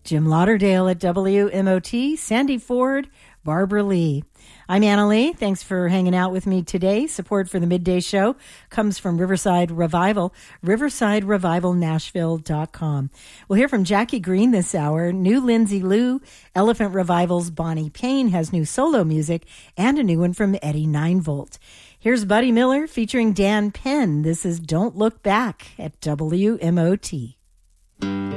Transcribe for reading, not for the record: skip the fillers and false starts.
Jim Lauderdale at WMOT, Sandy Ford, Barbara Lee. I'm Anna Lee. Thanks for hanging out with me today. Support for the Midday Show comes from Riverside Revival, riversiderevivalnashville.com. We'll hear from Jackie Green this hour, new Lindsay Lou, Elephant Revival's Bonnie Payne has new solo music, and a new one from Eddie 9-Volt. Here's Buddy Miller featuring Dan Penn. This is Don't Look Back at WMOT.